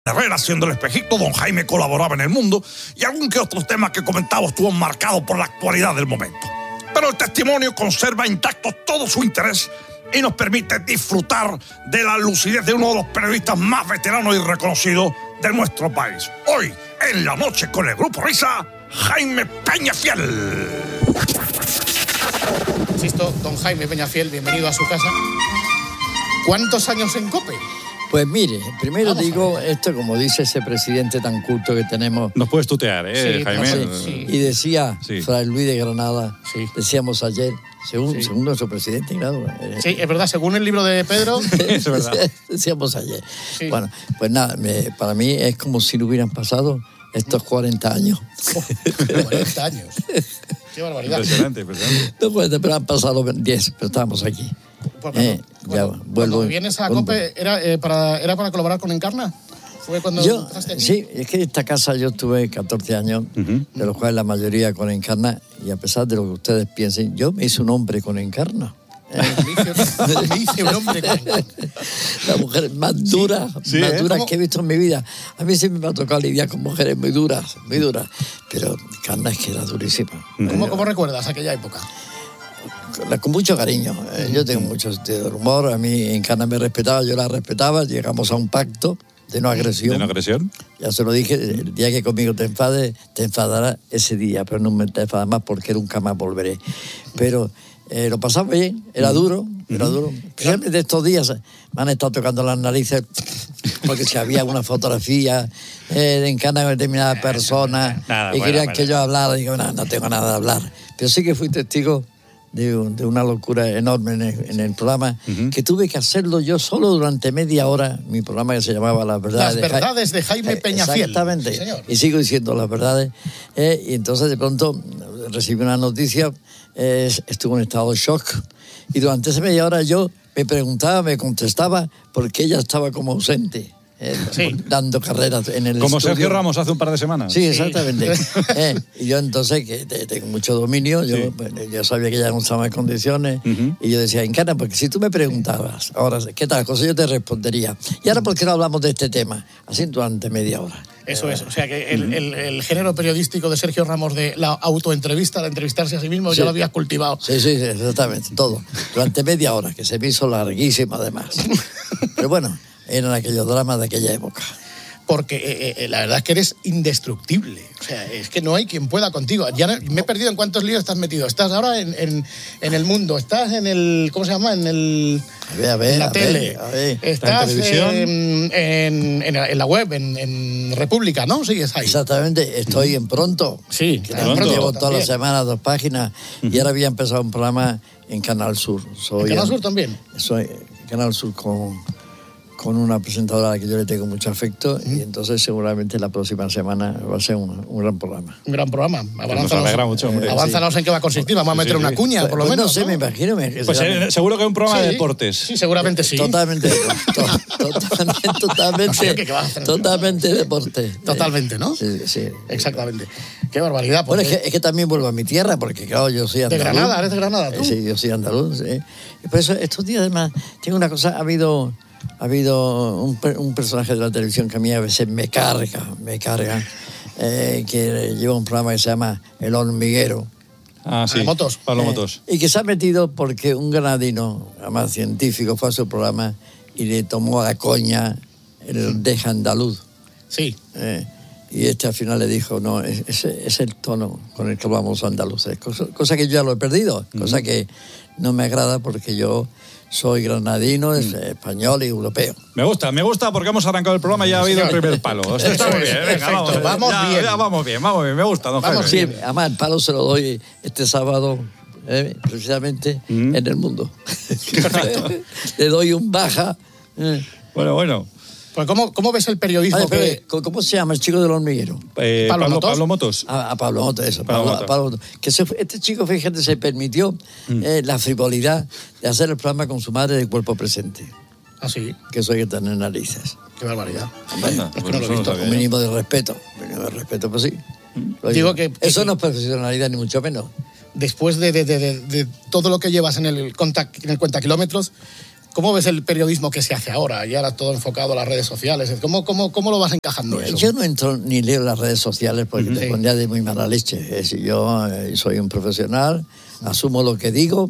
Herrera haciendo el espejito, don Jaime colaboraba en El Mundo y algún que otro tema que comentaba estuvo marcado por la actualidad del momento. Pero el testimonio conserva intacto todo su interés y nos permite disfrutar de la lucidez de uno de los periodistas más veteranos y reconocidos de nuestro país. Hoy, en la noche con el Grupo Risa, Jaime Peñafiel. Insisto, don Jaime Peñafiel, bienvenido a su casa. ¿Cuántos años en COPE? Pues mire, primero digo esto, como dice ese presidente tan culto que tenemos. Nos puedes tutear, sí, Jaime. Sí. Y decía Fray Luis de Granada, decíamos ayer, según nuestro presidente, claro. Sí, es verdad, según el libro de Pedro. Es verdad. Decíamos ayer. Sí. Bueno, pues nada, para mí es como si no hubieran pasado estos 40 años. 40 años. Qué barbaridad. Impresionante. No, pero han pasado 10, pero estamos aquí. Cuando vienes a COPE, ¿era para colaborar con Encarna? ¿Fue cuando empezaste aquí? Sí, es que en esta casa yo estuve 14 años, de los cuales la mayoría con Encarna, y a pesar de lo que ustedes piensen, yo me hice un hombre con Encarna. Me hice un hombre con Encarna. La mujer más dura, que he visto en mi vida. A mí siempre me ha tocado lidiar con mujeres muy duras, pero Encarna es que era durísima. ¿Cómo recuerdas aquella época? Con mucho cariño. Yo tengo mucho sentido del humor. A mí Encarna me respetaba, yo la respetaba. Llegamos a un pacto de no agresión. ¿De no agresión? Ya se lo dije, el día que conmigo te enfades, te enfadarás ese día, pero no me te enfadas más porque nunca más volveré. Pero lo pasamos bien, era duro. Especialmente estos días me han estado tocando las narices porque si había una fotografía de Encarna con determinada persona querían que yo hablara, digo, no tengo nada de hablar. Pero sí que fui testigo de una locura enorme en el programa, que tuve que hacerlo yo solo durante media hora, mi programa que se llamaba Las Verdades de Jaime Peñafiel. Exactamente, sí, y sigo diciendo Las Verdades, y entonces de pronto recibí una noticia, estuve en estado de shock, y durante esa media hora yo me preguntaba, me contestaba, porque ella estaba como ausente. Dando carreras en el como estudio. Sergio Ramos hace un par de semanas. Sí, exactamente. Y yo entonces, que tengo mucho dominio, yo sabía que ella no estaba en condiciones, y yo decía, Encarna, porque si tú me preguntabas, ahora, ¿qué tal cosa? Yo te respondería. ¿Y ahora por qué no hablamos de este tema? Así durante media hora. Eso es, o sea que el género periodístico de Sergio Ramos de la autoentrevista, de entrevistarse a sí mismo, ya lo habías cultivado. Sí, exactamente, todo. Durante media hora, que se me hizo larguísimo además. Pero bueno, eran aquellos dramas de aquella época. Porque la verdad es que eres indestructible. O sea, es que no hay quien pueda contigo. Ya me he perdido en cuántos líos estás metido. Estás ahora en El Mundo, estás en el... ¿Cómo se llama? En la tele. Estás en televisión. En la web, en República, ¿no? Sigues ahí. Exactamente, estoy en Pronto. Sí, llevo todas las semanas 2 páginas y ahora había empezado un programa en Canal Sur. ¿En Canal Sur también? Soy Canal Sur con una presentadora a la que yo le tengo mucho afecto, y entonces seguramente la próxima semana va a ser un gran programa. Un gran programa. Nos alegra mucho, hombre. Avánzanos en qué va a consistir. Vamos a meter una cuña, por lo menos. No sé, me imagino. Seguro que es un programa de deportes. Sí, seguramente sí. Totalmente deporte. Totalmente, ¿no? Sí. Exactamente. Qué barbaridad. Bueno, es que también vuelvo a mi tierra, porque claro, yo soy andaluz. ¿De Granada? ¿Eres de Granada tú? Sí, yo soy andaluz, sí. Y por eso estos días además tengo una cosa, ha habido un personaje de la televisión que a mí a veces me carga, que lleva un programa que se llama El Hormiguero. Ah, sí, Pablo Motos. Y que se ha metido porque un granadino, además científico, fue a su programa y le tomó a la coña el deja andaluz. Sí. Y al final le dijo, no, ese es el tono con el que hablamos andaluces. Cosa que yo ya lo he perdido, cosa que no me agrada porque yo soy granadino, español y europeo. Me gusta porque hemos arrancado el programa y ya ha habido el primer palo. Está muy bien, venga, vamos bien, me gusta, don Jaime. Sí, además el palo se lo doy este sábado, precisamente en El Mundo. Le doy un baja. Bueno. Pues ¿cómo ves el periodismo? ¿Cómo se llama el chico del hormiguero? Pablo Motos. Pablo Motos, eso. Pablo Motos. Este chico, fíjate, se permitió la frivolidad de hacer el programa con su madre de cuerpo presente. ¿Ah, sí? Que eso hay que tener narices. Qué barbaridad. Es que no lo he visto. Un mínimo de respeto. Pues sí. Digo que eso no es profesionalidad, ni mucho menos. Después de todo lo que llevas en el cuenta kilómetros, ¿Cómo ves el periodismo que se hace ahora? Y ahora todo enfocado a las redes sociales. ¿Cómo lo vas encajando eso? Yo no entro ni leo las redes sociales porque te pondría de muy mala leche. Es decir, yo soy un profesional, asumo lo que digo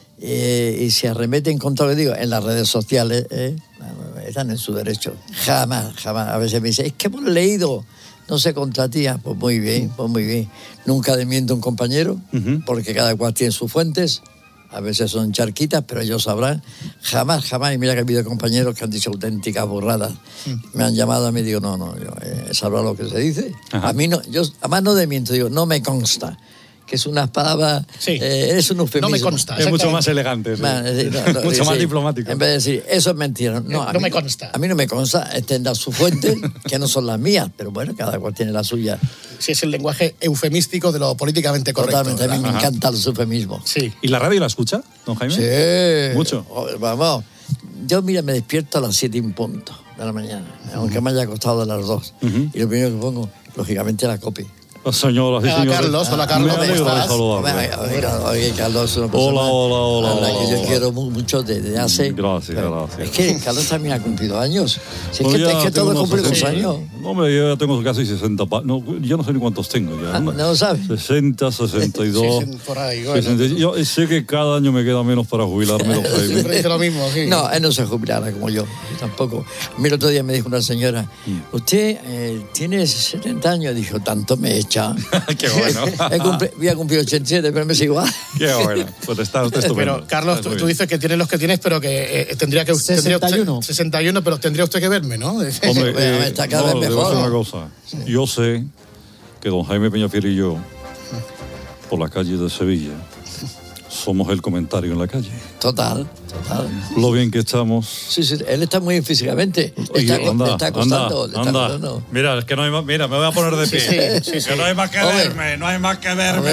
y si arremeten contra lo que digo en las redes sociales, están en su derecho. Jamás. A veces me dicen, es que hemos leído, no sé, contra ti. Pues muy bien. Nunca desmiento a un compañero porque cada cual tiene sus fuentes. A veces son charquitas, pero ellos sabrán. Jamás. Y mira que ha habido compañeros que han dicho auténticas burradas. Me han llamado a mí y digo, no, yo he sabrá lo que se dice. Ajá. A mí no, yo además no desmiento, digo, no me consta. Que es una palabra, es un eufemismo. No me consta. Es mucho más elegante. Sí. Mucho más diplomático. En vez de decir, eso es mentira. No me consta. A mí no me consta, tendrá sus fuentes, que no son las mías, pero bueno, cada cual tiene la suya. Sí, es el lenguaje eufemístico de lo políticamente correcto. Totalmente, a mí me encanta los eufemismos. Sí. ¿Y la radio la escucha, don Jaime? Sí. Mucho. Vamos, yo me despierto a las 7 en punto de la mañana, aunque me haya acostado a las 2. Y lo primero que pongo, lógicamente, la copia. Señoras y señores. Hola, Carlos, ¿cómo estás? Oye, Carlos, es una persona a la que yo quiero mucho desde hace... Gracias. Es que Carlos también ha cumplido años. Si es que todos cumplimos años. Hombre, yo ya tengo casi 60... No, yo no sé ni cuántos tengo ya. ¿No lo sabes? 60, 62... por ahí, bueno. 60, yo sé que cada año me queda menos para jubilarme. Siempre dice lo mismo, sí. No, él no se jubilará como yo tampoco. A mí el otro día me dijo una señora, usted tiene 70 años. Dijo, tanto me echa. Qué bueno. Voy a cumplir 87, pero me sigo igual. Qué bueno. Pues está estupendo. Pero, Carlos, tú dices que tienes los que tienes, pero que tendría que... 61. 61, pero tendría usted que verme, ¿no? Hombre, está cada vez mejor. Debo decir una cosa. Sí. Yo sé que don Jaime Peñafiel y yo, por la calle de Sevilla, somos el comentario en la calle. Total. Lo bien que estamos. Sí, él está muy bien físicamente. Está costando. Mira, es que no hay más. Mira, me voy a poner de pie. Sí. Que no hay más que verme. No hay más que verme.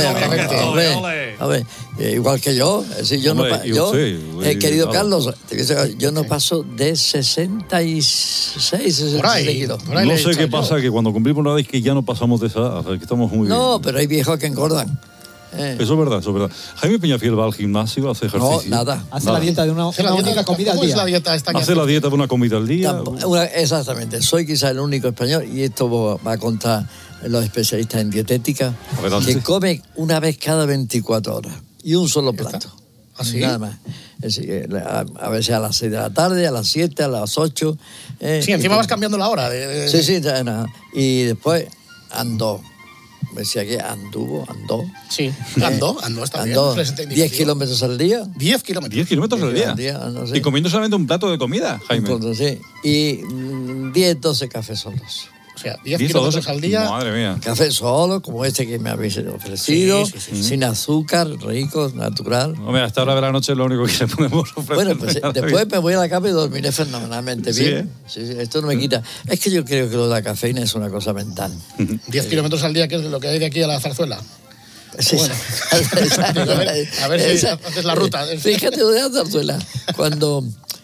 A ver, igual que yo. Querido Carlos, yo no paso de 66 kilos. No sé qué pasa, que cuando cumplimos una vez que ya no pasamos de esa. Que estamos muy bien. No, pero hay viejos que engordan. Eso es verdad. Jaime Peñafiel va al gimnasio, hace ejercicio. No, nada. Hace la dieta de una única comida al día. ¿Cómo es la dieta esta? Hace la dieta de una comida al día. Exactamente. Soy quizás el único español, y esto va contra los especialistas en dietética, que come una vez cada 24 horas y un solo plato. ¿Así? Nada más. Es decir, a veces a las 6 de la tarde, a las 7, a las 8. Sí, encima vas cambiando la hora. Sí, nada. Y después andó. Me decía que andó. Sí, andó, está bien. 10 kilómetros al día. 10 kilómetros. 10 kilómetros al día. No sé. Y comiendo solamente un plato de comida, Jaime. Sí. Y 10, 12 cafés solos. O sea, 10 kilómetros al día. Madre mía. Café solo, como este que me habéis ofrecido, sin azúcar, rico, natural. Hombre, hasta ahora de la noche es lo único que le podemos ofrecer. Bueno, pues después me voy a la cama y dormiré fenomenalmente bien. Sí, esto no me quita. Es que yo creo que lo de la cafeína es una cosa mental. 10 kilómetros al día, que es lo que hay de aquí a la Zarzuela. Sí, bueno. a ver si haces la ruta. Fíjate lo de la Zarzuela. Cuando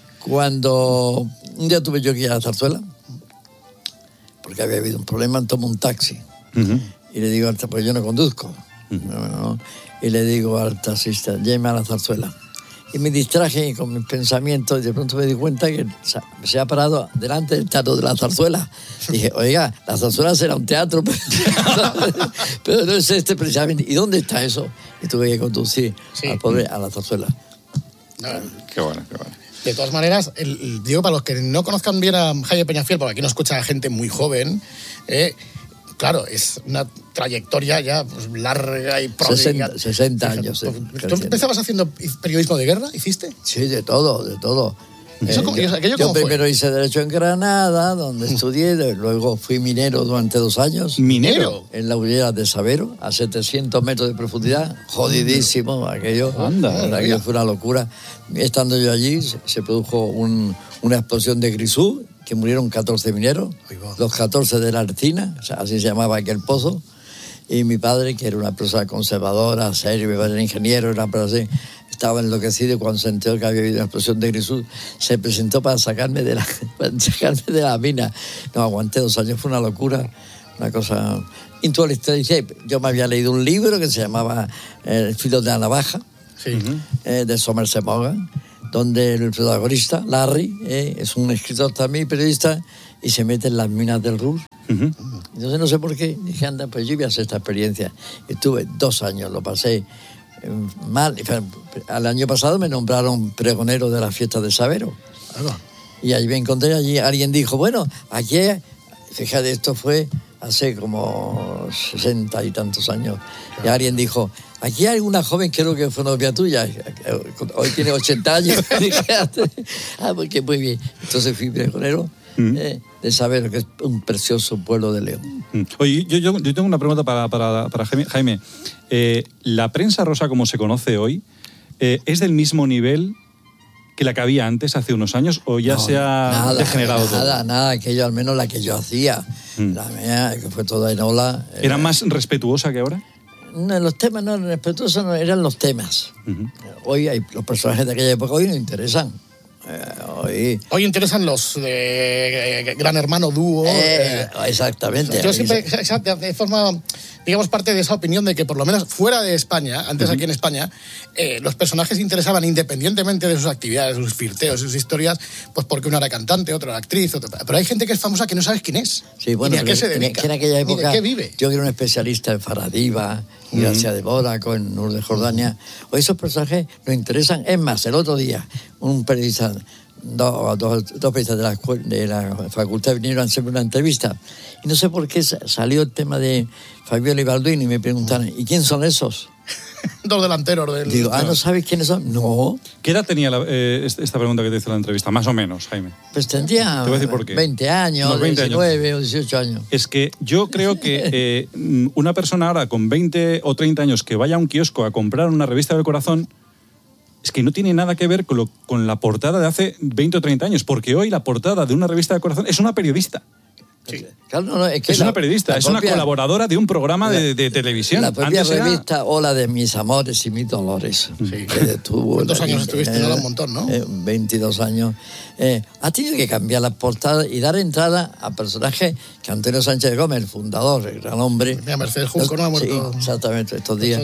un día tuve yo que ir a la Zarzuela, porque había habido un problema, tomo un taxi. Y le digo, pues yo no conduzco. Y le digo al taxista, llévame a la Zarzuela. Y me distraje con mis pensamientos y de pronto me di cuenta que se ha parado delante del teatro de la Zarzuela. Dije, oiga, la Zarzuela será un teatro, pero no es este precisamente. ¿Y dónde está eso? Y tuve que conducir al pobre a la Zarzuela. Qué bueno. De todas maneras, digo, para los que no conozcan bien a Jaime Peñafiel, porque aquí nos escucha gente muy joven, claro, es una trayectoria ya larga y pródiga. 60 años. ¿Tú empezabas haciendo periodismo de guerra? ¿Hiciste? Sí, de todo. Yo primero hice Derecho en Granada, donde estudié, luego fui minero durante 2 años. ¿Minero? En la Ullera de Sabero, a 700 metros de profundidad, jodidísimo aquello. Aquello fue una locura. Estando yo allí, se produjo una explosión de grisú, que murieron 14 mineros, los 14 de la Arcina, o sea, así se llamaba aquel pozo. Y mi padre, que era una persona conservadora, serio, mi padre era ingeniero, era una persona así, estaba enloquecido, y cuando se enteró que había habido una explosión de grisú, se presentó para sacarme de la mina. No, aguanté 2 años, fue una locura, una cosa... Yo me había leído un libro que se llamaba El filo de la navaja, de Somerset Maugham, donde el protagonista, Larry, es un escritor también, periodista, y se mete en las minas del Ruhr. Entonces no sé por qué, dije, anda, pues yo voy a hacer esta experiencia. Estuve 2 años, lo pasé mal. Al año pasado me nombraron pregonero de la fiesta de Sabero. Y allí me encontré, allí alguien dijo, bueno, aquí, fíjate, esto fue hace como 60 y tantos años. Y alguien dijo, aquí hay una joven, creo que fue novia tuya, hoy tiene 80 años. Porque muy bien. Entonces fui pregonero de Sabero, que es un precioso pueblo de León. Oye, yo tengo una pregunta para Jaime. ¿La prensa rosa, como se conoce hoy, es del mismo nivel que la que había antes, hace unos años, o ya se ha degenerado todo? Nada, aquello, al menos la que yo hacía. La mía, que fue toda en ola. ¿Era más respetuosa que ahora? No, los temas no eran respetuosos, no, eran los temas. Hoy hay los personajes de aquella época, hoy no interesan. Hoy interesan los Gran Hermano dúo. Exactamente. Yo siempre he formado, digamos, parte de esa opinión de que por lo menos fuera de España, antes aquí en España, los personajes interesaban independientemente de sus actividades, sus flirteos, sus historias, pues porque uno era cantante, otro era actriz, pero hay gente que es famosa que no sabes quién es. Sí, bueno, ni a qué se dedica, que en aquella época, ni de qué vive. Yo era un especialista en Faradiva, Gracia de Mónaco, en Nur de Jordania. Hoy esos personajes nos interesan. Es más, el otro día, un periodista, dos periodistas de la facultad vinieron a hacerme una entrevista. Y no sé por qué salió el tema de Fabiola y Balduino y me preguntaron, ¿y quién son esos? Dos delanteros del... Digo, ¿no sabes quiénes son? No. ¿Qué edad tenía esta pregunta que te hizo la entrevista? Más o menos, Jaime. Pues tendría 20 años, 19 o 18 años. Es que yo creo que una persona ahora con 20 o 30 años que vaya a un kiosco a comprar una revista del corazón, es que no tiene nada que ver con la portada de hace 20 o 30 años, porque hoy la portada de una revista del corazón es una periodista. Sí. Claro, no, es que una periodista, es una colaboradora de un programa de televisión. La propia revista Hola de mis amores y mis dolores. Sí. Que tuvo, ¿Cuántos años estuviste? Un montón, ¿no? 22 años. Ha tenido que cambiar las portadas y dar entrada a personajes que Antonio Sánchez Gómez, el fundador, el gran hombre. Mira, Mercedes Junco no ha muerto. Sí, exactamente, estos días.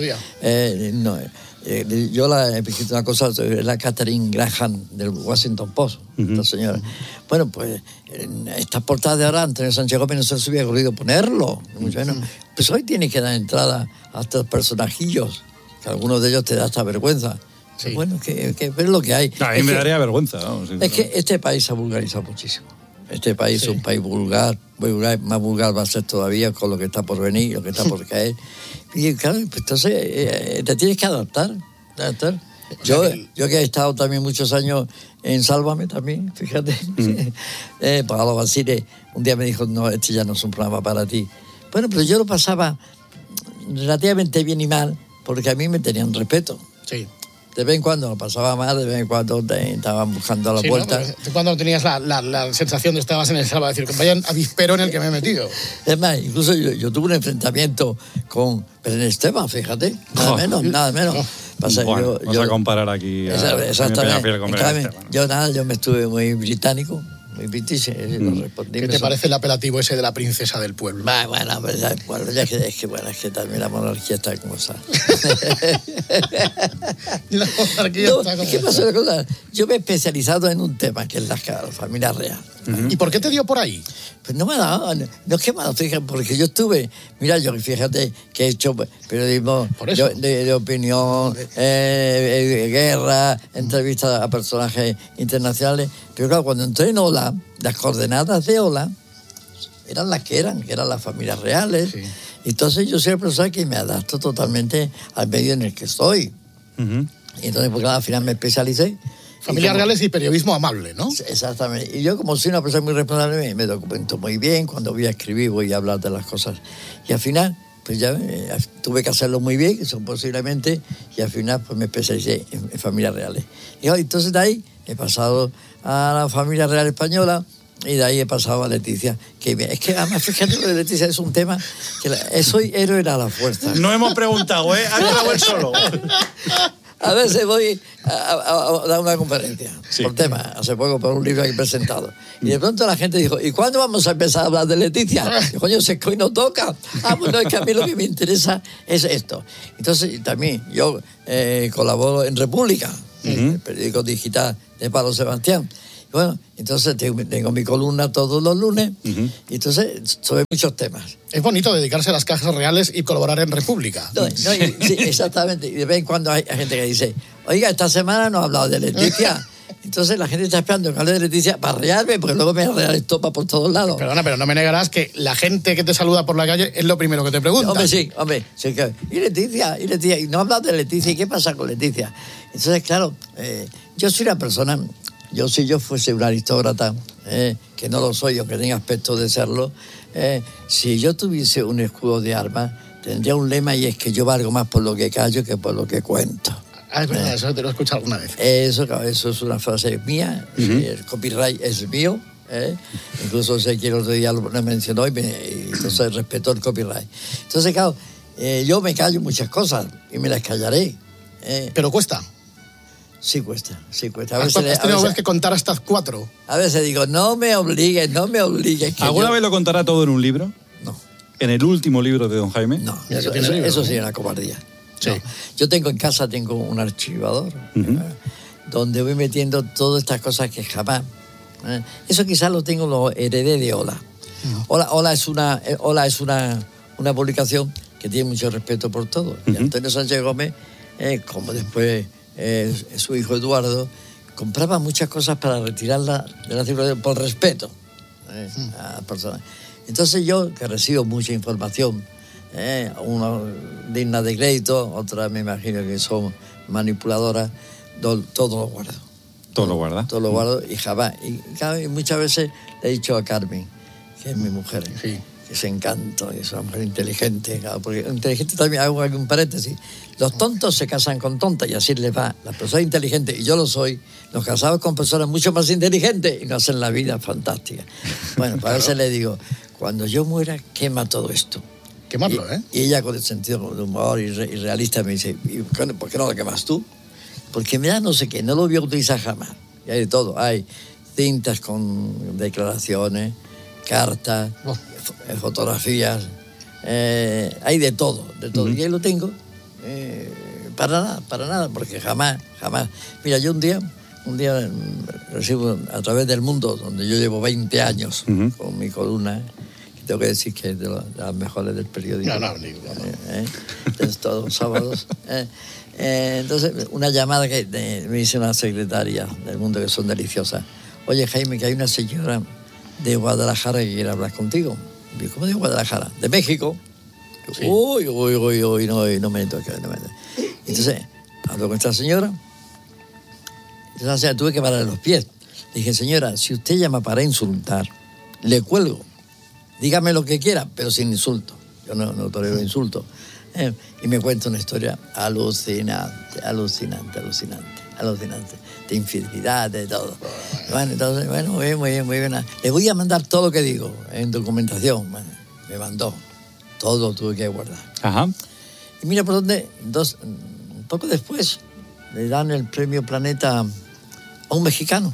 Yo he escrito una cosa, es la Catherine Graham del Washington Post, esta señora. Bueno, pues en estas portadas de ahora, Antonio Sánchez Gómez no se les hubiera ocurrido ponerlo. Pues hoy tiene que dar entrada a estos personajillos, que algunos de ellos te da hasta vergüenza. Sí. Bueno, que es lo que hay. A mí me daría vergüenza. Vamos, es que este país se ha vulgarizado muchísimo. Este país es un país vulgar, más vulgar va a ser todavía con lo que está por venir, lo que está por caer. Y claro, pues entonces te tienes que adaptar. Yo que he estado también muchos años en Sálvame también, fíjate. Pablo Basile un día me dijo, no, este ya no es un programa para ti. Bueno, pero yo lo pasaba relativamente bien y mal, porque a mí me tenían respeto. Sí. De vez en cuando lo pasaba mal, de vez en cuando te estaban buscando a la puerta. ¿No? De cuando tenías la sensación de que estabas en el Salva, decir, que vayan avispero en el que me he metido. Es más, incluso yo tuve un enfrentamiento con Belén Esteban, fíjate, nada menos. No. Bueno, vamos a comparar aquí exactamente. Yo me estuve muy británico, muy british. ¿Qué te parece el apelativo ese de la princesa del pueblo? Es que también la monarquía está como está. La monarquía está como ¿Qué pasa la cosa? Yo me he especializado en un tema, que es la familia real. ¿Y por qué te dio por ahí? Pues no me ha dado, no es que me ha dado, fíjate, porque yo estuve, mira, yo fíjate que he hecho periodismo de opinión, guerra, entrevistas a personajes internacionales, pero claro, cuando entré en Ola, las coordenadas de Ola eran las que eran las familias reales. Sí. Entonces yo soy el profesor que me adapto totalmente al medio en el que estoy. Y entonces, pues al final me especialicé. Familias reales y periodismo amable, ¿no? Exactamente. Y yo, como soy una persona muy responsable, me documento muy bien. Cuando voy a escribir, voy a hablar de las cosas. Y al final, pues ya tuve que hacerlo muy bien, eso posiblemente, y al final pues me especialicé en familias reales. Y entonces de ahí he pasado a la familia real española, y de ahí he pasado a Leticia. Es que además, fíjate, lo de Leticia es un tema que soy héroe a la fuerza. No hemos preguntado, ¿eh? Ha quedado él solo. A veces voy a dar una conferencia por tema, hace poco por un libro que he presentado. Y de pronto la gente dijo, ¿y cuándo vamos a empezar a hablar de Leticia? Y coño, si es que hoy no toca. Bueno, es que a mí lo que me interesa es esto. Entonces, también yo colaboro en República. el periódico digital de Pablo Sebastián. Bueno, entonces tengo mi columna todos los lunes, y entonces sobre muchos temas. Es bonito dedicarse a las cajas reales y colaborar en República. Sí, exactamente. Y de vez en cuando hay gente que dice, oiga, esta semana no ha hablado de Leticia. Entonces la gente está esperando que hable de Leticia para rearme, porque luego me arrea el estopa por todos lados. Perdona, pero no me negarás que la gente que te saluda por la calle es lo primero que te pregunta. Hombre, sí. ¿Y Leticia? Y no ha hablado de Leticia. ¿Y qué pasa con Leticia? Entonces, claro, yo soy una persona... si yo fuese un aristócrata, que no lo soy, aunque tenga aspecto de serlo, si yo tuviese un escudo de armas, tendría un lema, y es que yo valgo más por lo que callo que por lo que cuento. Es verdad, eso te lo he escuchado alguna vez. Eso es una frase mía, el copyright es mío, incluso sé que el otro día lo mencionó y entonces respeto el copyright. Entonces, claro, yo me callo muchas cosas y me las callaré. Pero cuesta. Sí cuesta. ¿Has tenido que contar hasta 4? A veces digo, no me obligues. ¿Alguna vez lo contará todo en un libro? No. ¿En el último libro de don Jaime? No, eso sí es una cobardía. Sí. No. Yo en casa tengo un archivador, donde voy metiendo todas estas cosas que jamás... Eso quizás lo heredé de Ola. Ola es una publicación que tiene mucho respeto por todo. Y Antonio Sánchez Gómez, como después... su hijo Eduardo, compraba muchas cosas para retirarla de la circulación por respeto a las personas. Entonces yo, que recibo mucha información, una digna de crédito, otras me imagino que son manipuladoras, todo lo guardo. ¿Todo lo guarda? Todo lo guardo y jamás. Y muchas veces le he dicho a Carmen, que es mi mujer, que es encanto, y es una mujer inteligente, claro, porque inteligente también, hago un paréntesis. Los tontos se casan con tontas y así les va. Las personas inteligentes, y yo lo soy, nos casamos con personas mucho más inteligentes y nos hacen la vida fantástica. Bueno, para veces le digo, cuando yo muera, quema todo esto. Quemarlo, Y ella, con el sentido de humor y realista, me dice, ¿por qué no lo quemas tú? Porque me da no sé qué, no lo voy a utilizar jamás. Y hay de todo, hay cintas con declaraciones, cartas, fotografías, hay de todo. Y ahí lo tengo. Para nada, porque jamás. Mira, yo un día recibo a través del mundo, donde yo llevo 20 años con mi columna, que tengo que decir que es de las mejores del periódico. Entonces, todos los sábados. Entonces, una llamada que me dice una secretaria del mundo, que son deliciosas. Oye, Jaime, que hay una señora de Guadalajara que quiere hablar contigo. Digo, ¿cómo de Guadalajara? De México. Sí. Uy, no me toca. Entonces, hablo con esta señora. Entonces, tuve que pararle los pies. Dije, señora, si usted llama para insultar, le cuelgo. Dígame lo que quiera, pero sin insulto. Yo no tolero insultos. Y me cuenta una historia alucinante. De infidelidad, de todo. Bueno, entonces, muy bien. Le voy a mandar todo lo que digo en documentación. Bueno, me mandó. Todo tuve que guardar. Ajá. Y mira por dónde, poco después, le dan el premio Planeta a un mexicano.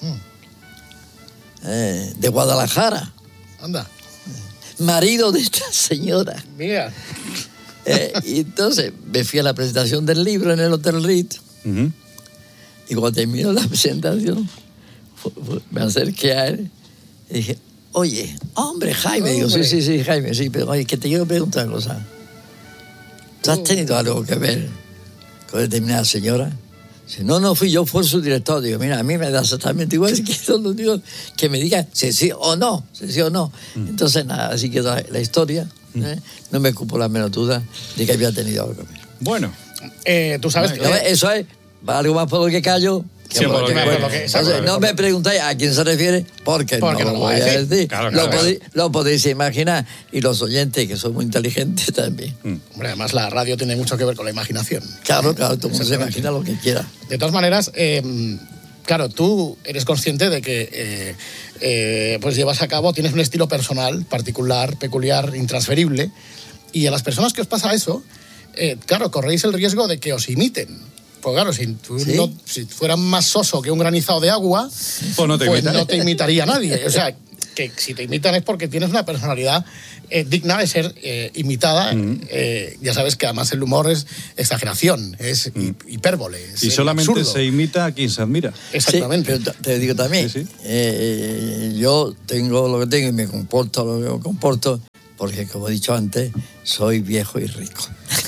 De Guadalajara. Anda. Marido de esta señora. Mira. Y entonces me fui a la presentación del libro en el Hotel Ritz. Y cuando terminó la presentación, me acerqué a él y dije, oye, hombre, Jaime. Digo, sí, Jaime, sí, pero oye, que te quiero preguntar una cosa. ¿Tú has tenido algo que ver con determinada señora? Dice, no fui yo, fue su director. Digo, mira, a mí me da exactamente igual, si quiero que me diga si sí o no. Entonces, nada, así quedó la historia. No me ocupo la menor duda de que había tenido algo que ver. Bueno. Tú sabes que... Eso es, algo más por lo que callo. Sí, por lo que entonces, no me preguntáis a quién se refiere, porque no lo voy a decir. Claro. Lo podéis imaginar, y los oyentes, que son muy inteligentes también. Hombre, además la radio tiene mucho que ver con la imaginación. Claro, todo el mundo se imagina lo que quiera. De todas maneras, claro, tú eres consciente de que pues llevas a cabo, tienes un estilo personal, particular, peculiar, intransferible, y a las personas que os pasa eso, claro, corréis el riesgo de que os imiten. Pues claro, si fueras más soso que un granizado de agua, pues no te imitaría nadie. O sea, que si te imitan es porque tienes una personalidad digna de ser imitada. Ya sabes que además el humor es exageración, es hipérbole. Y solamente absurdo. se imita a quien se admira. Exactamente. Sí, pero te digo también, Sí, yo tengo lo que tengo y me comporto lo que me comporto, porque como he dicho antes, soy viejo y rico.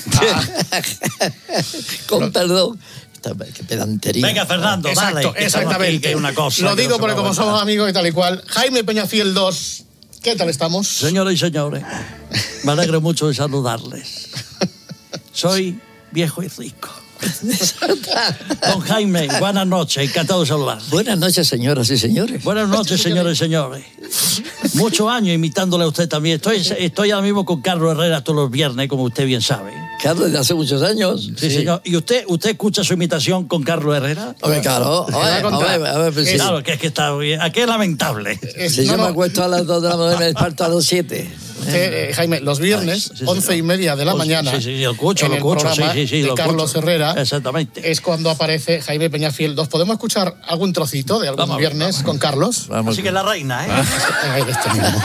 Con perdón. Qué pedantería. Venga, Fernando, Exacto, dale. que exactamente. que hay una cosa lo que digo no se porque puede como somos aguantar. amigos y tal y cual. Jaime Peñafiel 2, ¿qué tal estamos? Señoras y señores, me alegro mucho de saludarles. Soy viejo y rico. Don Jaime, buenas noches, encantado de saludarles. Buenas noches, señoras y señores. Buenas noches, señores y señores. Muchos años imitándole a usted también. Estoy ahora mismo con Carlos Herrera todos los viernes, como usted bien sabe. Carlos, de hace muchos años. Sí, señor. ¿Y usted escucha su imitación con Carlos Herrera? Hombre, claro. A ver, pues sí. Claro, que es que está bien. Aquí es lamentable. Si yo me acuesto a las 2 de la mañana y me desperto a las 7. Jaime, los viernes, Ay, sí, 11:30 de la mañana, Sí, lo escucho, en lo el escucho. programa Sí, de lo Carlos escucho. Herrera, Exactamente. es cuando aparece Jaime Peñafiel 2. ¿Podemos escuchar algún trocito de algún Vamos a ver, viernes con Carlos? Vamos. Así que la reina, ¿eh? Venga, de este mismo.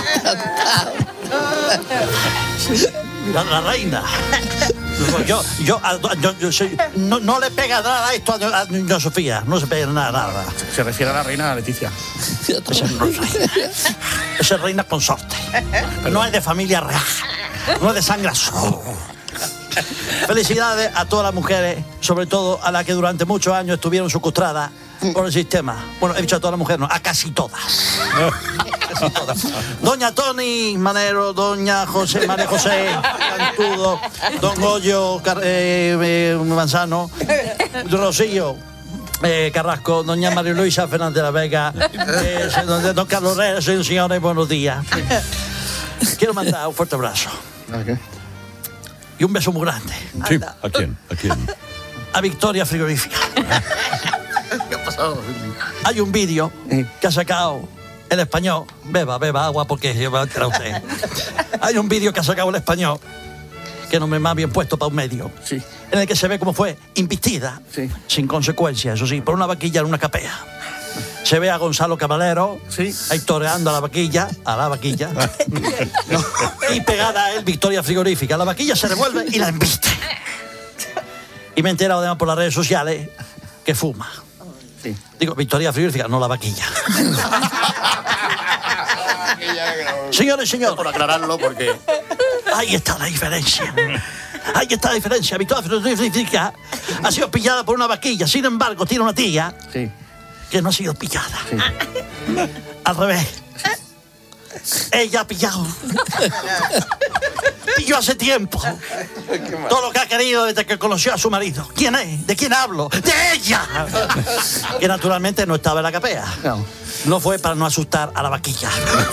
La reina. Yo soy, no le pega nada esto a doña Sofía. No se pega nada. Se refiere a la reina Leticia. Esa es reina consorte. No es de familia real. No es de sangre azul. Felicidades a todas las mujeres, sobre todo a las que durante muchos años estuvieron secuestradas por el sistema. Bueno, he dicho a todas las mujeres, no, a casi todas. Casi todas. Doña Toni Manero, doña María José Cantudo, don Goyo Manzano, Rocío Carrasco, doña María Luisa Fernández de la Vega, don Carlos Herrera, señores, buenos días. Quiero mandar un fuerte abrazo. Y un beso muy grande. Sí, ¿a quién? ¿A quién? A Victoria Frigorífica. Hay un vídeo que ha sacado El Español. Beba agua porque se va a enterar usted. Hay un vídeo que ha sacado El Español, que no me más bien puesto para un medio, Sí. en el que se ve cómo fue investida, Sí. sin consecuencias, eso sí, por una vaquilla en una capea. Se ve a Gonzalo Caballero Sí. ahí toreando a la vaquilla, No. Y pegada a él Victoria Frigorífica. La vaquilla se revuelve y la embiste. Y me he enterado además por las redes sociales que fuma. Sí. Digo, Victoria Frigorífica, no la vaquilla. Señores y señores, Por aclararlo, porque... ahí está la diferencia. Ahí está la diferencia. Victoria Frigorífica ha sido pillada por una vaquilla. Sin embargo, tiene una tía Sí. que no ha sido pillada. Al revés. Ella ha pillado. Pilló hace tiempo. Todo lo que ha querido desde que conoció a su marido. ¿Quién es? ¿De quién hablo? ¡De ella! Que naturalmente no estaba en la capea. No. No fue para no asustar a la vaquilla.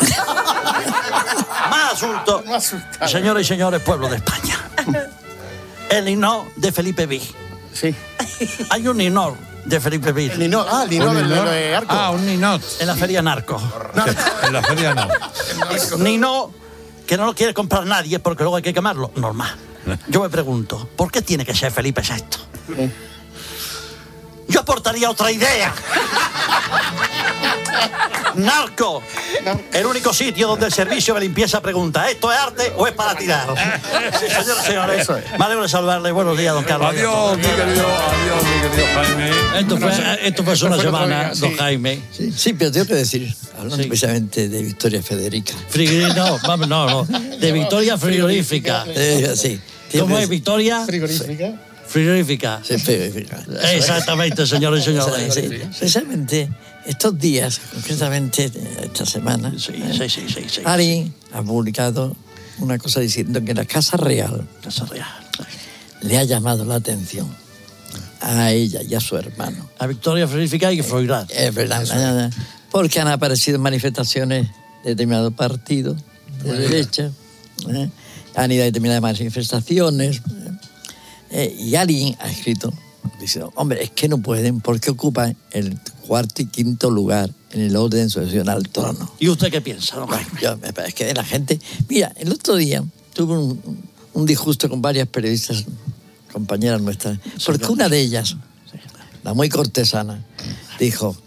Más asunto. No asustar. Señoras y señores, pueblo de España. El himno de Felipe V. Sí. Hay un himno de Felipe V. El Nino de Arco. Ah, un ninot. En la feria Narco. En la feria no. Nino, que no lo quiere comprar nadie porque luego hay que quemarlo. Normal. Yo me pregunto, ¿por qué tiene que ser Felipe VI? Yo aportaría otra idea. Narco, el único sitio donde el servicio de limpieza pregunta, ¿esto es arte o es para tirar? Sí, señores, señores. Me alegro de saludarle. Buenos días, don Carlos. Adiós, mi querido Jaime. Esto fue hace una semana, sí. don Jaime. Sí, pero tengo que decir, hablando Sí. precisamente de Victoria Federica. No, de Victoria Frigorífica. Sí. tengo ¿Cómo que es decir- Victoria? Frigorífica. Frigorífica. Sí, frigorífica. Exactamente, señores y señores. Sí, precisamente estos días, concretamente esta semana, Sí. alguien ha publicado una cosa diciendo que la Casa Real Casa Real. le ha llamado la atención a ella y a su hermano. A Victoria Frigorífica y Froilán. Es verdad, porque han aparecido manifestaciones de determinados partidos de derecha, han ido a determinadas manifestaciones, y alguien ha escrito diciendo, hombre, es que no pueden porque ocupan el cuarto y quinto lugar en el orden sucesional al trono. ¿Y usted qué piensa, don Jaime? Es que la gente... Mira, el otro día tuve un disgusto con varias periodistas, compañeras nuestras, porque una de ellas, la muy cortesana, dijo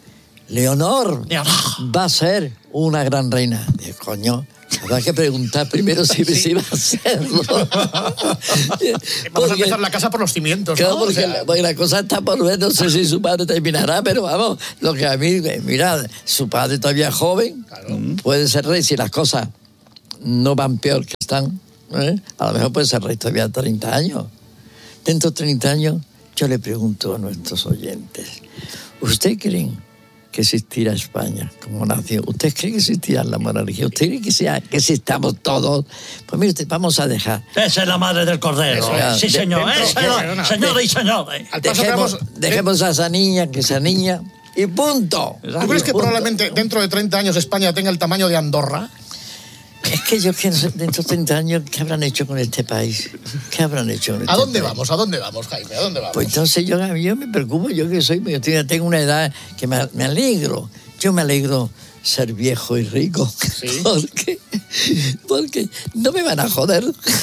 Leonor va a ser una gran reina. Digo, coño, habrá que preguntar primero si va a serlo. Vamos a empezar la casa por los cimientos, claro, ¿no? porque la cosa está por ver, no sé si su padre terminará, pero vamos, lo que a mí, mira, su padre todavía joven, puede ser rey si las cosas no van peor que están, a lo mejor puede ser rey todavía 30 años. Dentro de 30 años, yo le pregunto a nuestros oyentes, ¿usted creen que existirá España como nación? ¿Usted cree que existirá la monarquía? ¿Usted cree que existamos todos? Pues mire usted, vamos a dejar. Esa es la madre del cordero. Sí, señor. Señores y señores. Dejemos a esa niña, y punto. ¿Tú crees que probablemente dentro de 30 años España tenga el tamaño de Andorra? Es que yo que dentro de 30 años, ¿qué habrán hecho con este país? ¿Qué habrán hecho con este país? ¿A dónde vamos, Jaime? ¿A dónde vamos? Pues entonces yo me preocupo, yo tengo una edad que me alegro. Yo me alegro ser viejo y rico. ¿Sí? Porque no me van a joder.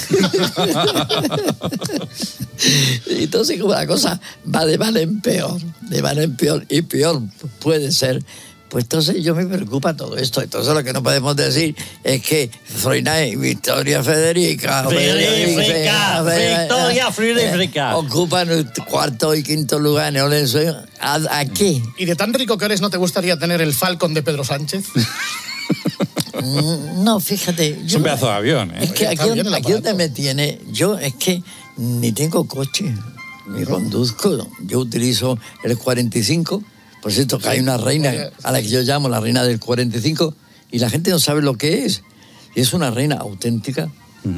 Entonces, como la cosa va de mal en peor, y peor puede ser, pues entonces yo me preocupa todo esto. Entonces lo que no podemos decir es que Froilán, Victoria Federica ocupan el cuarto y quinto lugar en el ¿A qué? ¿Y de tan rico que eres no te gustaría tener el Falcon de Pedro Sánchez? No, fíjate. Es un pedazo de avión, ¿eh? Es que aquí donde me tiene, yo es que ni tengo coche, ni conduzco. Yo utilizo el 45. Por cierto, que hay una reina a la que yo llamo la reina del 45 y la gente no sabe lo que es. Y es una reina auténtica,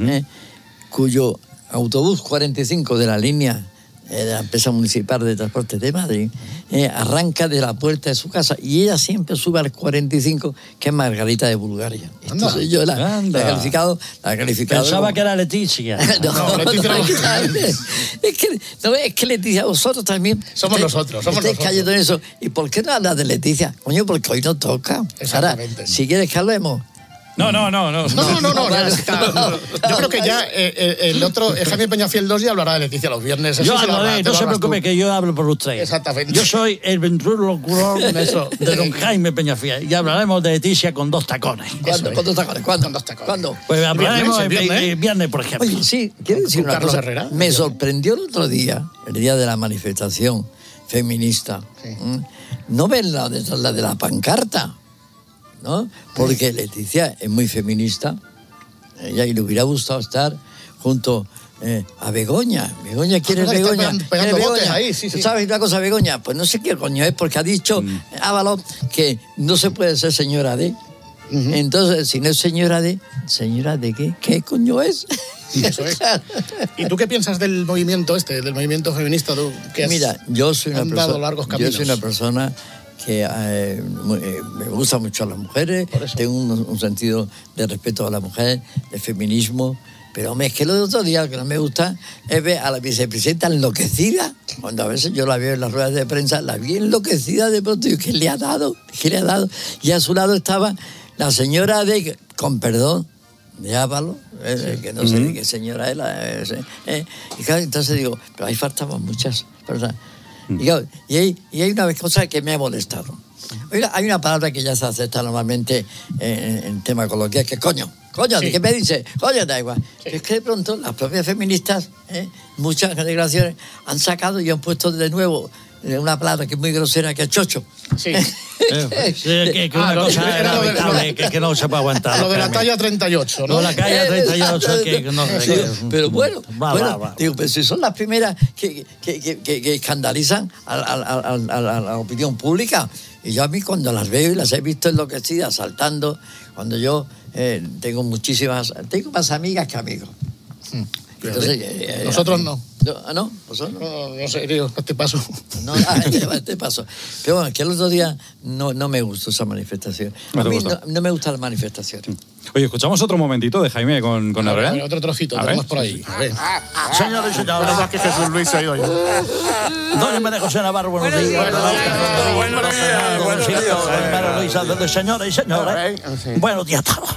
cuyo autobús 45 de la línea de la empresa municipal de transporte de Madrid arranca de la puerta de su casa y ella siempre sube al 45, que es Margarita de Bulgaria. Entonces yo la he calificado. Pensaba que era Leticia. Leticia es que Leticia, vosotros también somos nosotros. Estáis cayendo en eso. ¿Y por qué no hablas de Leticia? Coño, porque hoy no toca. Ahora, si quieres que hablemos. No. Yo creo que ya el otro, Jaime Peñafiel 2 ya hablará de Leticia los viernes. Yo hablaré, no se preocupe que yo hablo por usted. Exactamente. Yo soy el ventrílocuo de don Jaime Peñafiel y hablaremos de Leticia con 2 tacones. ¿Cuándo? ¿Con 2 tacones? ¿Cuándo? Pues hablaremos el viernes, por ejemplo. Oye, sí, quiero decir una cosa. Herrera. Me sorprendió el otro día, el día de la manifestación feminista, no verla detrás de la pancarta. ¿No? Porque Leticia es muy feminista, ella le hubiera gustado estar junto a Begoña. Begoña, ¿quién es Begoña? ¿Sabes una cosa, Begoña? Pues no sé qué coño es, porque ha dicho Ábalos que no se puede ser señora de. Entonces, si no es señora de qué? ¿Qué coño es? Eso es. ¿Y tú qué piensas del movimiento del movimiento feminista? Mira, yo soy una persona que me gusta mucho a las mujeres, tengo un sentido de respeto a la mujer, de feminismo, pero hombre, es que lo de otro día lo que no me gusta es ver a la vicepresidenta enloquecida, cuando a veces yo la veo en las ruedas de prensa, la vi enloquecida de pronto, y ¿qué le ha dado? Y a su lado estaba la señora con perdón, de Ábalos, que no sé de qué señora es, y claro, entonces digo, pero ahí faltaban muchas personas. Y hay una cosa que me ha molestado. Oiga, hay una palabra que ya se acepta normalmente en tema coloquial, que es coño. ¿De qué me dice? Coño, da igual. Sí. Es que de pronto las propias feministas, muchas declaraciones, han sacado y han puesto de nuevo una palabra que es muy grosera, que es chocho. Sí. Que una cosa lamentable, que no se puede aguantar. Lo de la talla 38, ¿no? La talla 38, que no sé. Pero bueno, digo, pero si son las primeras que escandalizan a la opinión pública. Y yo a mí cuando las veo y las he visto enloquecidas, saltando, cuando yo tengo más amigas que amigos. Entonces, nosotros no. ¿No? ¿Vosotros? No sé, digo, este paso. No, este paso. Pero bueno, que el otro día no me gustó esa manifestación. A mí no me gustan las manifestaciones. Oye, escuchamos otro momentito de Jaime con Herrera. Otro trocito, tenemos por ahí. A ver. Señores y señores. Que Jesús Luis se ha ido ya. Doña María José Navarro, buenos días. Buenos días. Señores y señores. Buenos días a todos.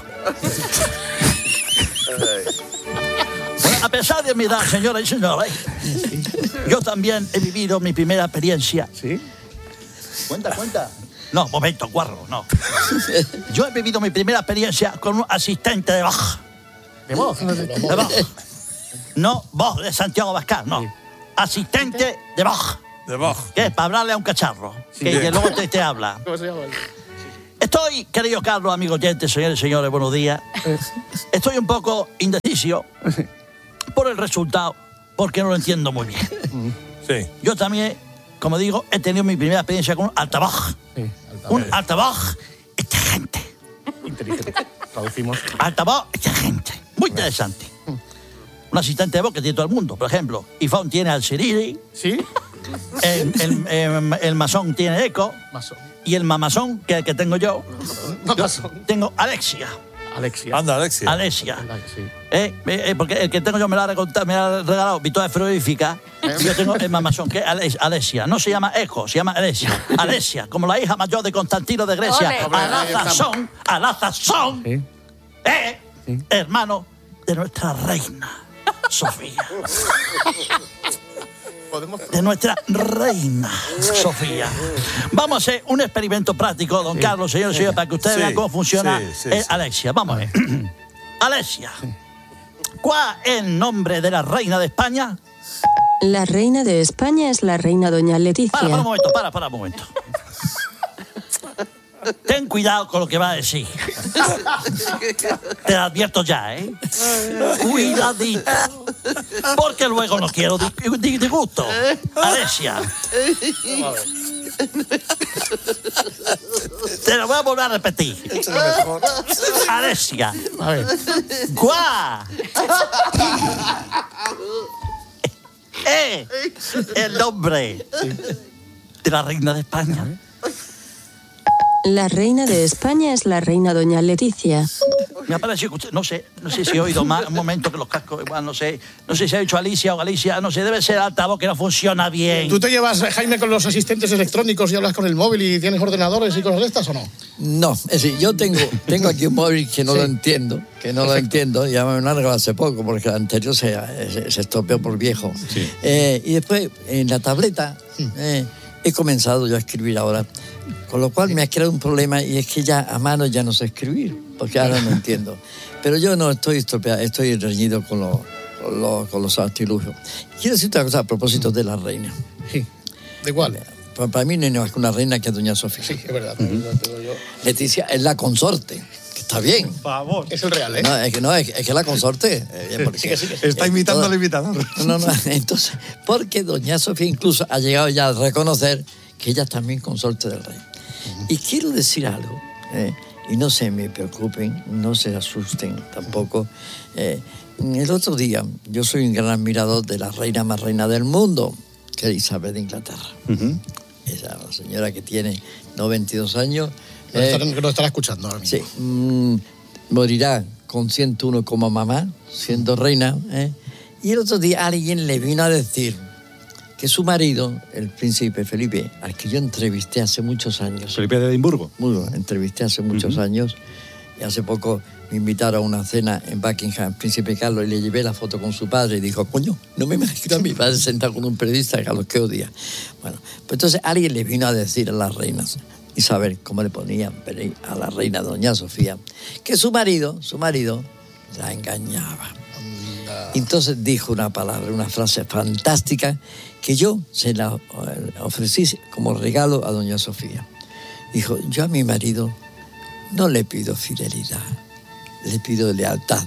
A pesar de mi edad, señoras y señores, yo también he vivido mi primera experiencia. ¿Sí? Cuenta. No, momento, guarro, no. Yo he vivido mi primera experiencia con un asistente de voz. ¿De voz? De voz. No, voz de Santiago Abascal, no. Asistente de voz. De voz. Que es para hablarle a un cacharro. Que luego te habla. ¿Cómo se llama? Estoy, querido Carlos, amigos oyentes, señores y señores, buenos días. Estoy un poco indeciso por el resultado, porque no lo entiendo muy bien. Sí. Yo también, como digo, he tenido mi primera experiencia con un altavoz. Un altavoz exigente. Inteligente. Traducimos. Altavoz exigente. Muy interesante. Un asistente de voz que tiene todo el mundo. Por ejemplo, iPhone tiene al Siri, ¿Sí? el masón tiene Echo, Maso. y el mamazón que tengo yo, tengo Alexia. Alexia. Anda, Alexia. Alexia. Sí. Porque el que tengo yo me lo ha regalado Victoria Frigorífica. Y yo tengo el mamazón, que es Alexia. No se llama Eco, se llama Alexia. Alexia, como la hija mayor de Constantino de Grecia. Alazazón. Sí. Hermano de nuestra reina, Sofía. De nuestra reina, Sofía. Vamos a hacer un experimento práctico, don Carlos, señor, para que ustedes vean cómo funciona Alexia. Vamos a ver. Alexia, ¿cuál es el nombre de la reina de España? La reina de España es la reina doña Leticia. Para un momento, para un momento. Ten cuidado con lo que va a decir. Te advierto ya, ¿eh? Cuidadito. Porque luego no quiero disgusto. Alexia. Te lo voy a volver a repetir. Alexia. A ver. ¡Guau! El nombre de la reina de España. La reina de España es la reina doña Leticia. Me ha parecido que no sé si he oído más un momento que los cascos, igual no sé si ha dicho Alicia o Galicia, no sé, debe ser el altavoz que no funciona bien. ¿Tú te llevas, Jaime, con los asistentes electrónicos y hablas con el móvil y tienes ordenadores y cosas de estas o no? No, es decir, yo tengo aquí un móvil que no lo entiendo, ya me lo han regalado hace poco, porque el anterior se estropeó por viejo. Sí. Y después, en la tableta, he comenzado yo a escribir ahora, con lo cual me ha creado un problema, y es que ya a mano ya no sé escribir, porque ahora no entiendo. Pero yo no estoy estropeado, estoy reñido con los artilugios. Quiero decirte una cosa a propósito de la reina. Sí. ¿De igual? Para mí no hay más que una reina que es doña Sofía. Sí, es verdad. Leticia es la consorte, que está bien. Por favor. Es el real, ¿eh? No, es que la consorte. Porque, Está imitando al imitador. No, entonces, porque doña Sofía incluso ha llegado ya a reconocer que ella es también consorte del rey. Y quiero decir algo, y no se me preocupen, no se asusten tampoco. El otro día, yo soy un gran admirador de la reina más reina del mundo, que es Isabel de Inglaterra. Esa la señora que tiene 92 años. Lo estará escuchando ahora mismo. Sí, morirá con 101 como mamá, siendo reina. Y el otro día alguien le vino a decir que su marido, el príncipe Felipe, al que yo entrevisté hace muchos años. Felipe de Edimburgo. Entrevisté hace muchos años, y hace poco me invitaron a una cena en Buckingham, príncipe Carlos, y le llevé la foto con su padre, y dijo, coño, no me imagino a mi padre sentado con un periodista, Carlos, qué odia. Bueno, pues entonces alguien le vino a decir a las reinas, Isabel, como le ponían a la reina doña Sofía, que su marido la engañaba. Entonces dijo una palabra, una frase fantástica, que yo se la ofrecí como regalo a doña Sofía. Dijo, yo a mi marido no le pido fidelidad, le pido lealtad.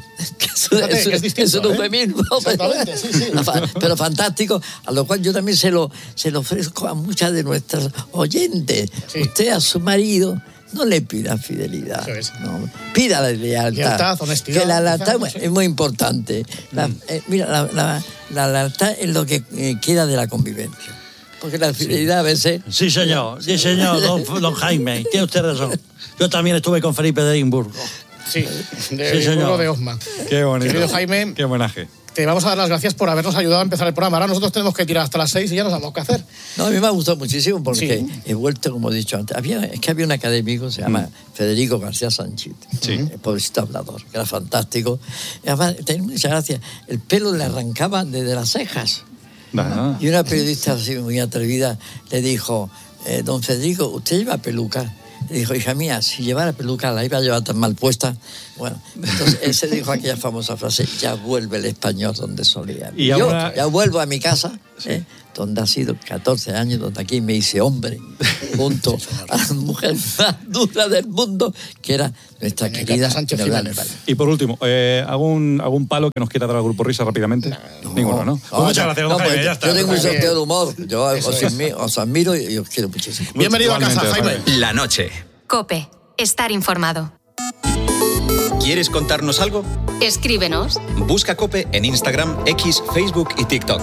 Es un eufemismo. Exactamente, sí. Pero fantástico, a lo cual yo también se lo ofrezco a muchas de nuestras oyentes. Sí. Usted a su marido no le pida fidelidad, no, pídale lealtad. Honestidad. Que la lealtad es muy importante. Mira, la lealtad es lo que queda de la convivencia. Porque la fidelidad a veces... Sí, señor, don Jaime, tiene usted razón. Yo también estuve con Felipe de Edimburgo. Sí, señor. De Osma. Qué bonito. Querido Jaime, qué homenaje. Te vamos a dar las gracias por habernos ayudado a empezar el programa. Ahora nosotros tenemos que tirar hasta las 6 y ya no sabemos qué hacer. No, a mí me ha gustado muchísimo porque he vuelto, como he dicho antes. Es que había un académico, se llama Federico García Sánchez, el pobrecito hablador, que era fantástico. Y además, tenía mucha gracia. El pelo le arrancaba desde las cejas. Y una periodista así muy atrevida le dijo, don Federico, ¿usted lleva peluca? Le dijo, hija mía, si llevara peluca la iba a llevar tan mal puesta. Bueno, entonces él se dijo aquella famosa frase, ya vuelve el español donde solía. Y yo ahora... ya vuelvo a mi casa, donde ha sido 14 años, donde aquí me hice hombre, junto a la mujer más dura del mundo, que era nuestra querida Sánchez Jiménez. Jiménez. Y por último, ¿algún palo que nos quiera dar al Grupo Risa rápidamente? Ninguno, ¿no? Pues muchas gracias, don Jaime, ya está. Yo tengo un sentido de humor, yo os admiro y os quiero muchísimo. Bienvenido a casa, Igualmente, Jaime. La noche. COPE. Estar informado. ¿Quieres contarnos algo? Escríbenos. Busca COPE en Instagram, X, Facebook y TikTok.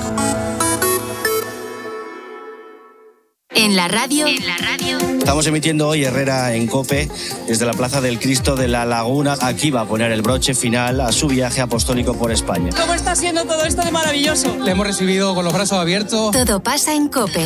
En la radio. Estamos emitiendo hoy Herrera en COPE desde la Plaza del Cristo de la Laguna. Aquí va a poner el broche final a su viaje apostólico por España. ¿Cómo está siendo todo esto de maravilloso? Le hemos recibido con los brazos abiertos. Todo pasa en COPE.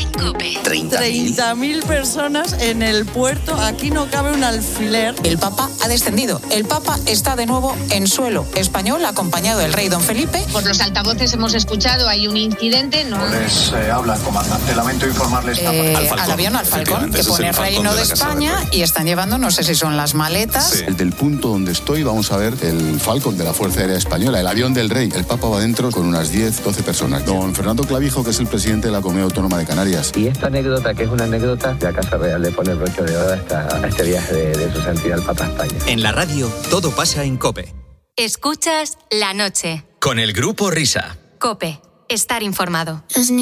30.000 personas en el puerto. Aquí no cabe un alfiler. El Papa ha descendido. El Papa está de nuevo en suelo español, acompañado del rey don Felipe. Por los altavoces hemos escuchado, hay un incidente, ¿no? Les habla el comandante. Lamento informarles al avión, al Falcón, que pone Reino de España y están llevando, no sé si son las maletas. Sí. Del punto donde estoy vamos a ver el Falcon de la Fuerza Aérea Española, el avión del rey. El Papa va dentro con unas 10, 12 personas. Don Fernando Clavijo, que es el presidente de la Comunidad Autónoma de Canarias. Y esta anécdota, que es una anécdota, la Casa Real le pone el broche de oro a este viaje de su santidad el Papa a España. En la radio, todo pasa en COPE. Escuchas La Noche. Con el Grupo Risa. COPE. Estar informado.